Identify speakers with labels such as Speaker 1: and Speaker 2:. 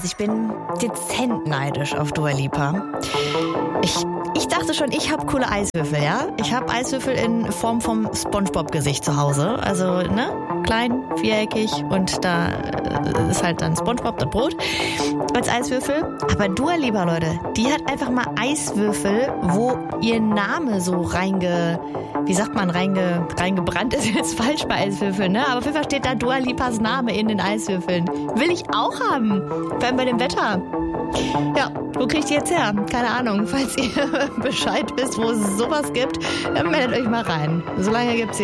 Speaker 1: Also ich bin dezent neidisch auf Dua Lipa. Ich dachte schon, ich habe coole Eiswürfel, ja? Ich habe Eiswürfel in Form vom SpongeBob-Gesicht zu Hause. Also, ne? Klein, viereckig und da ist halt dann SpongeBob, das Brot als Eiswürfel. Aber Dua Lipa, Leute, die hat einfach mal Eiswürfel, wo ihr Name so reingebrannt ist jetzt falsch bei Eiswürfeln, ne? Aber auf jeden Fall steht da Dua Lipas Name in den Eiswürfeln. Will ich auch haben. Vor allem bei dem Wetter. Ja, wo kriegt ihr jetzt her? Keine Ahnung. Falls ihr Bescheid wisst, wo es sowas gibt, dann meldet euch mal rein. Solange gibt's hier